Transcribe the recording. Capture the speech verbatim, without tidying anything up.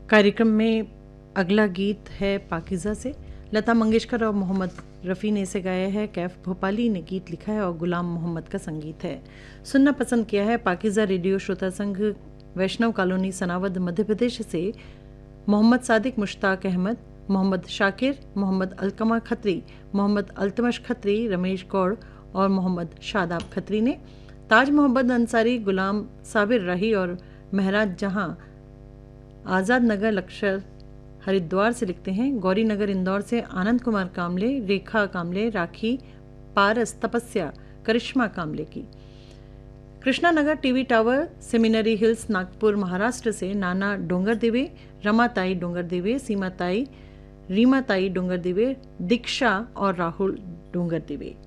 कार्यक्रम में अगला गीत है पाकिज़ा से। लता मंगेशकर और मोहम्मद रफ़ी ने इसे गाया है। कैफ भोपाली ने गीत लिखा है और गुलाम मोहम्मद का संगीत है। सुनना पसंद किया है पाकिज़ा रेडियो श्रोता संघ, वैष्णव कॉलोनी, सनावद, मध्य प्रदेश से मोहम्मद सादिक, मुश्ताक अहमद, मोहम्मद शाकिर, मोहम्मद अलकमा खत्री, मोहम्मद अल्तमश खत्री, रमेश गौड़ और मोहम्मद शादाब खत्री ने। ताज मोहम्मद अंसारी, गुलाम साबिर राही और महराज जहां आज़ाद नगर लक्ष्य हरिद्वार से लिखते हैं। गौरी नगर इंदौर से आनंद कुमार कामले, रेखा कामले, राखी, पारस, तपस्या, करिश्मा कामले की। Krishna Nagar TV tower, seminary hills, Nagpur Maharashtra से नाना डोंगर दिवे, रमाताई डोंगर दिवे, सीमाताई, रीमाताई डोंगर दिवे, दीक्षा और राहुल डोंगर दिवे।